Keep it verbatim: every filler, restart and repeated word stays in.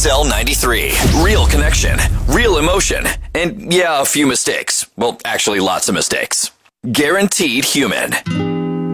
X L ninety-three. Real connection, real emotion, and yeah, a few mistakes. Well, actually, lots of mistakes. Guaranteed human.